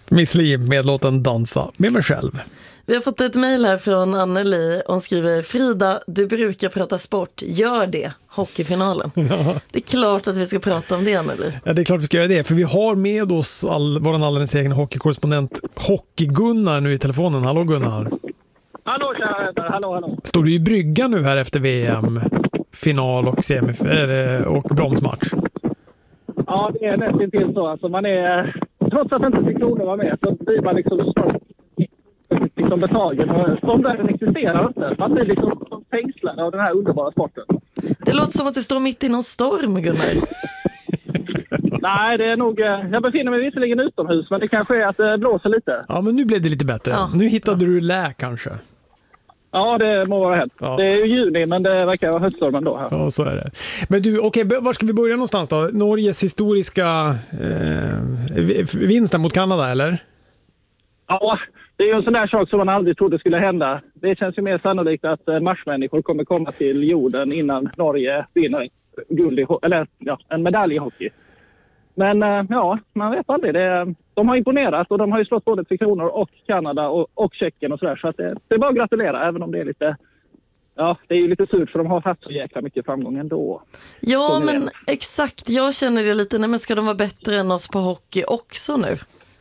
Miss Li med låten Dansa med mig själv. Vi har fått ett mejl här från Anneli. Hon skriver: Frida, du brukar prata sport. Gör det, hockeyfinalen. Ja. Det är klart att vi ska prata om det, Anneli. Ja, det är klart vi ska göra det. För vi har med oss vår alldeles egen hockeykorrespondent Hockey-Gunnar nu i telefonen. Hallå Gunnar. Hallå kära, hallå. Står du i brygga nu här efter VM? Final och och bronsmatch? Ja, det är nästan till så. Alltså man är, trots att inte 3 kronor var med så blir man liksom betagen. Som den existerar inte. Man blir liksom fängslad av den här underbara sporten. Det låter som att du står mitt i någon storm, Gunnar. Nej, det är nog... Jag befinner mig visserligen utomhus, men det kanske är att det blåser lite. Ja, men nu blev det lite bättre. Ja. Nu hittade du lä kanske. Ja, det må vara hänt. Ja. Det är ju juni, men det verkar vara höststorm ändå här. Ja, så är det. Men du, okej, var ska vi börja någonstans då? Norges historiska vinsten mot Kanada, eller? Ja, det är ju en sån där sak som man aldrig trodde skulle hända. Det känns ju mer sannolikt att marsmänniskor kommer komma till jorden innan Norge vinner guld en medalj i hockey. Men ja, man vet aldrig. De har imponerat och de har ju slått både 3 kronor och Kanada och Tjeckien och sådär. Så att det är bara att gratulera, även om det är lite... Ja, det är ju lite surt för de har haft så jäkla mycket framgång ändå. Ja, men exakt. Jag känner det lite. Nej, men ska de vara bättre än oss på hockey också nu?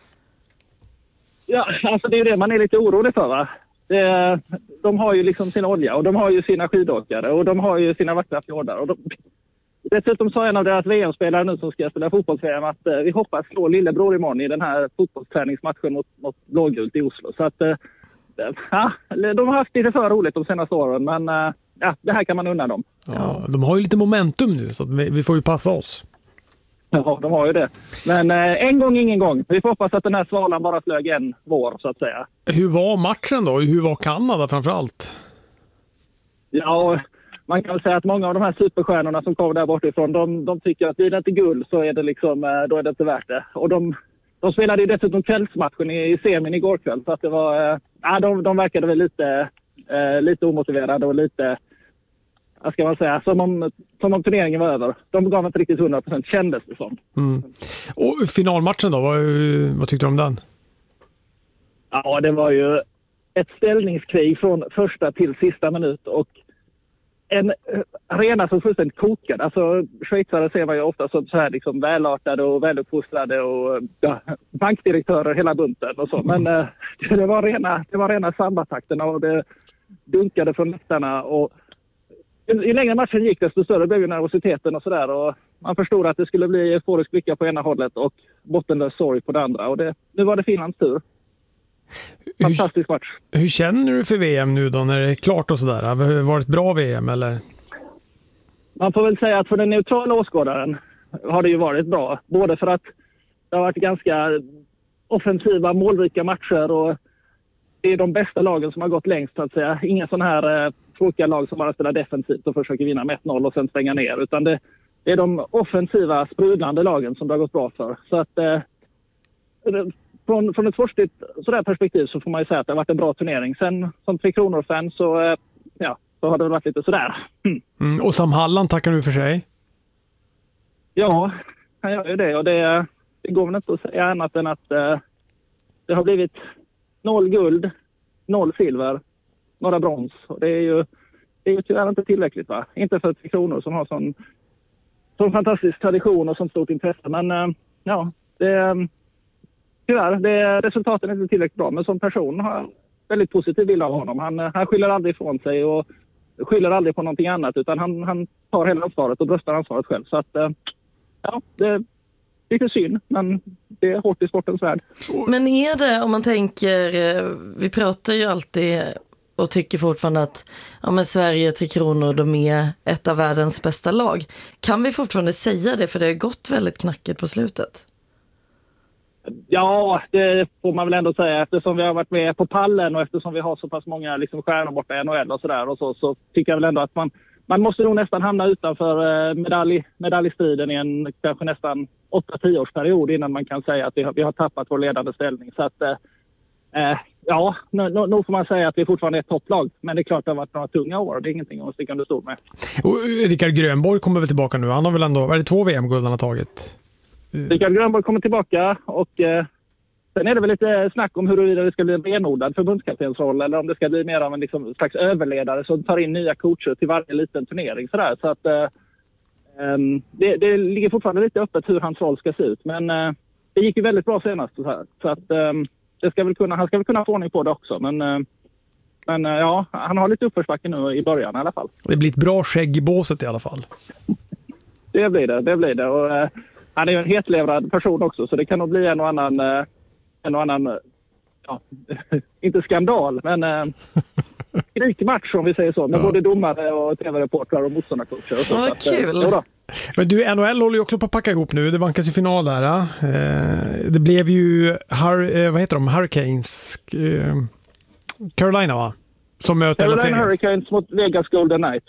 Ja, alltså det är ju det man är lite orolig för, va? De har ju liksom sin olja och de har ju sina skidåkare och de har ju sina vackra fjordar. Och dessutom sa en av deras VM-spelare nu som ska spela fotbolls-VM att vi hoppas slå lillebror imorgon i den här fotbollsträningsmatchen mot blågult i Oslo. Så att ja, de har haft lite för roligt de senaste åren, men ja, det här kan man unna dem. Ja, de har ju lite momentum nu så att vi får ju passa oss. Ja, de har ju det. Men en gång, ingen gång. Vi får hoppas att den här svalan bara flög en vår, så att säga. Hur var matchen då? Hur var Kanada framförallt? Ja, man kan väl säga att många av de här superstjärnorna som kommer där bortifrån, de tycker att blir det inte guld så är det liksom, då är det inte värt det. Och de spelade ju dessutom kvällsmatchen i semin igår kväll, så att det var, de verkade väl lite omotiverade och lite, vad ska man säga, som om turneringen var över. De gav inte riktigt 100%, kändes det som. Mm. Och finalmatchen då, vad tyckte du om den? Ja, det var ju ett ställningskrig från första till sista minut och en arena som fullständigt kokade. Alltså schweizare ser man ju ofta som så här liksom välartade och väluppfostrade och bankdirektörer hela bunten och så. Men det var rena sambatakterna och det dunkade från läktarna och ju längre matchen gick desto större blev ju nervositeten och sådär och man förstod att det skulle bli euforisk lycka på ena hållet och bottenlös sorg på det andra och nu var det Finlands tur. Fantastisk match. Hur känner du för VM nu då när det är klart och sådär? Har det varit bra VM eller? Man får väl säga att för den neutrala åskådaren har det ju varit bra. Både för att det har varit ganska offensiva, målrika matcher och det är de bästa lagen som har gått längst så att säga. Inga sådana här tråkiga lag som bara spelar defensivt och försöker vinna med 1-0 och sen stänga ner. Utan det är de offensiva, sprudlande lagen som det har gått bra för. Så att från ett sportsligt sådär perspektiv så får man ju säga att det har varit en bra turnering. Sen som 3 kronor-fan så har det varit lite sådär. Och Sam Halland tackar du för sig? Ja, han gör ju det. Och det går väl inte att säga annat än att det har blivit 0 guld, 0 silver, några brons. Och det är ju tyvärr inte tillräckligt, va? Inte för 3 kronor som har sån fantastisk tradition och sånt stort intresse. Men tyvärr, resultaten är inte tillräckligt bra. Men som person har jag väldigt positiv bild av honom. Han skyller aldrig ifrån sig och skyller aldrig på någonting annat. Utan han tar hela ansvaret och bröstar ansvaret själv. Så att, det är lite synd. Men det är hårt i sportens värld. Men är det, om man tänker, vi pratar ju alltid och tycker fortfarande att Sverige 3 kronor, de är ett av världens bästa lag. Kan vi fortfarande säga det? För det har gått väldigt knackigt på slutet. Ja, det får man väl ändå säga. Eftersom vi har varit med på pallen och eftersom vi har så pass många liksom stjärnor borta i NHL och sådär och så tycker jag väl ändå att man måste nog nästan hamna utanför medaljstriden i en kanske nästan 8-10 års period innan man kan säga att vi har tappat vår ledande ställning. Så att nu får man säga att vi fortfarande är ett topplag. Men det är klart att det har varit några tunga år. Det är ingenting att sticka under stol med. Och Rickard Grönborg kommer väl tillbaka nu? Han har väl ändå, är det 2 VM-guld han har tagit? Rickard Grönborg kommer tillbaka och Sen är det väl lite snack om huruvida det ska bli en renodlad förbundskaptensroll eller om det ska bli mer av en liksom, slags överledare som tar in nya coacher till varje liten turnering. Så att det ligger fortfarande lite öppet hur hans roll ska se ut. Men det gick ju väldigt bra senast. Så att han ska väl kunna få ordning på det också. Men ja, han har lite uppförsbacke nu i början i alla fall. Det blir ett bra skägg i båset i alla fall. Det blir det. Och han är ju en hetlevrad person också, så det kan nog bli en och annan ja, inte skandal, men skrikmatch om vi säger så, med både domare och tv-reportrar och motståndarcoacher. Vad kul! Men du, NHL håller ju också på att packa ihop nu. Det vankas i final där. Det blev ju Hurricanes Carolina, va? Som möter Carolina Hurricanes mot Vegas Golden Knights.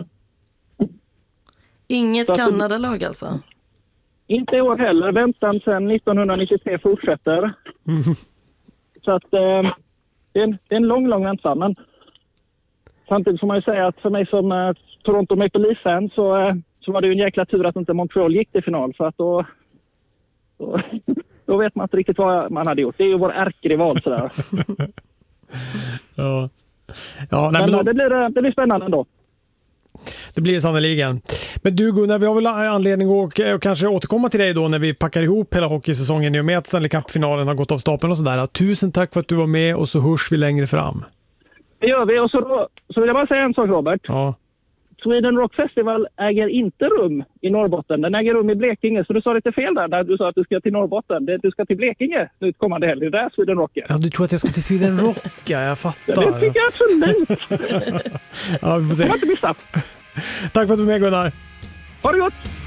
Inget Kanada-lag alltså? Inte i år heller. Väntan sedan 1993 fortsätter. Så att det är en lång väntan. Men samtidigt får man ju säga att för mig som Toronto Maple Leaf-fan så var det ju en jäkla tur att inte Montreal gick till final. För att då vet man inte riktigt vad man hade gjort. Det är ju vår ärkerival sådär. Ja, men det blir spännande ändå. Det blir det sannoliken. Men du Gunnar, vi har väl anledning att kanske återkomma till dig då när vi packar ihop hela hockeysäsongen i och med att Stanley Cup-finalen har gått av stapeln och sådär. Tusen tack för att du var med och så hörs vi längre fram. Det gör vi, och så vill jag bara säga en sak, Robert. Ja. Sweden Rock Festival äger inte rum i Norrbotten. Den äger rum i Blekinge. Så du sa lite fel där du sa att du ska till Norrbotten. Du ska till Blekinge nu kommande helg. Det är där Sweden Rock är. Ja, du tror att jag ska till Sweden Rock? Jag fattar. Ja, det tycker jag absolut. Ja, vi får se. Det var inte missat. Tack för att du var med, Gunnar. Ha det gott!